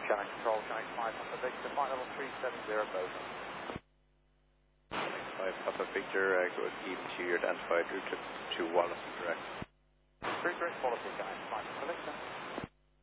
Shannon Control, Shannon 5 Papa Victor, flight level 370 both. 5 Papa Victor, good even to your identified route to Wallace direct. Route direct quality, Shannon 5 Papa Victor.